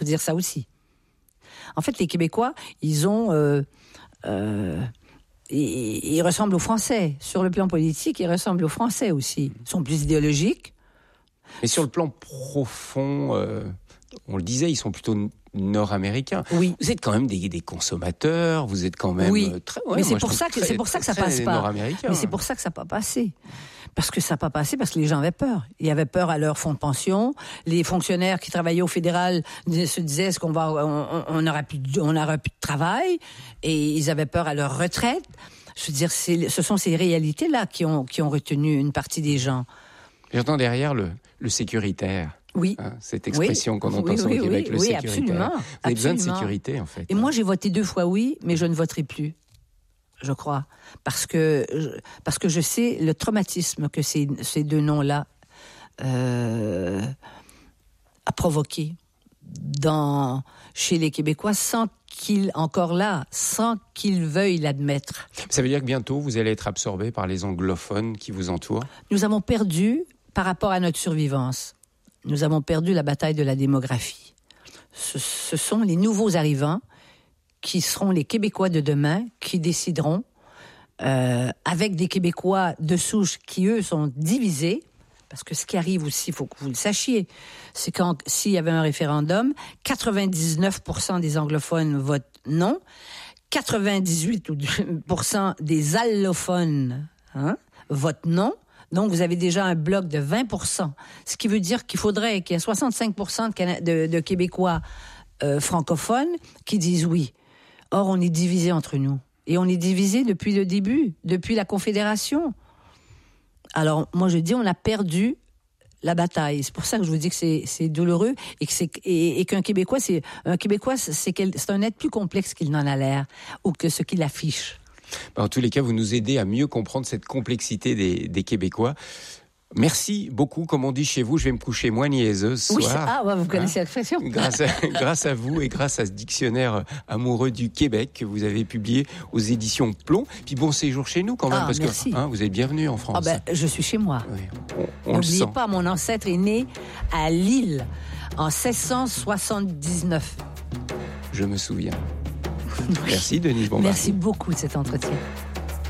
faut dire ça aussi. En fait, les Québécois, ils ressemblent aux Français. Sur le plan politique, ils ressemblent aux Français aussi. Ils sont plus idéologiques. Mais sur le plan profond, on le disait, ils sont plutôt nord-américains. Oui. Vous êtes quand même des consommateurs, vous êtes quand même très... mais c'est pour ça que ça passe pas. Mais c'est pour ça que ça n'a pas passé. Parce que ça n'a pas passé, parce que les gens avaient peur. Ils avaient peur à leur fonds de pension. Les fonctionnaires qui travaillaient au fédéral se disaient est-ce qu'on n'aura plus de travail, et ils avaient peur à leur retraite. Je veux dire, ce sont ces réalités-là qui ont retenu une partie des gens. J'entends derrière le sécuritaire. Oui. Cette expression qu'on entend au Québec, le sécuritaire. Absolument. Vous avez besoin de sécurité, en fait. Et moi, j'ai voté 2 fois oui, mais je ne voterai plus. Je crois. Parce que je sais le traumatisme que ces 2 noms-là a provoqué chez les Québécois sans qu'ils veuillent l'admettre. Ça veut dire que bientôt, vous allez être absorbé par les anglophones qui vous entourent? Nous avons perdu, par rapport à notre survivance, nous avons perdu la bataille de la démographie. Ce sont les nouveaux arrivants qui seront les Québécois de demain, qui décideront, avec des Québécois de souche qui, eux, sont divisés, parce que ce qui arrive aussi, il faut que vous le sachiez, c'est s'il y avait un référendum, 99% des anglophones votent non, 98% des allophones votent non. Donc, vous avez déjà un bloc de 20%, ce qui veut dire qu'il faudrait qu'il y ait 65% de Québécois francophones qui disent oui. Or, on est divisés entre nous. Et on est divisés depuis le début, depuis la Confédération. Alors, moi, je dis, on a perdu la bataille. C'est pour ça que je vous dis que c'est douloureux et qu'un Québécois, c'est un être plus complexe qu'il n'en a l'air ou que ce qu'il affiche. En tous les cas, vous nous aidez à mieux comprendre cette complexité des Québécois. Merci beaucoup. Comme on dit chez vous, je vais me coucher moins niaiseuse ce soir. Vous connaissez l'expression. Grâce à vous et grâce à ce dictionnaire amoureux du Québec que vous avez publié aux éditions Plomb. Puis bon séjour chez nous quand même, parce merci. que vous êtes bienvenue en France. Je suis chez moi. Oui, on le sent. N'oubliez pas, mon ancêtre est né à Lille en 1679. Je me souviens. Merci Denise Bombardier. Merci beaucoup de cet entretien.